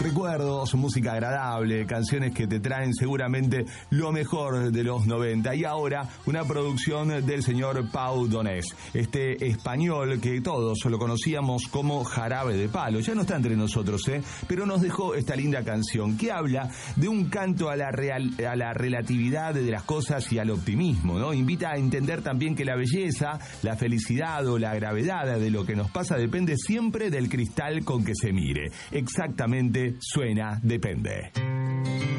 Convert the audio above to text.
Recuerdos, música agradable, canciones que te traen seguramente lo mejor de los 90. Y ahora una producción del señor Pau Donés, este español que todos lo conocíamos como Jarabe de Palo. Ya no está entre nosotros, pero nos dejó esta linda canción que habla de un canto a la relatividad de las cosas y al optimismo, ¿no? Invita a entender también que la belleza, la felicidad o la gravedad de lo que nos pasa depende siempre del cristal con que se mire. Exactamente suena Depende.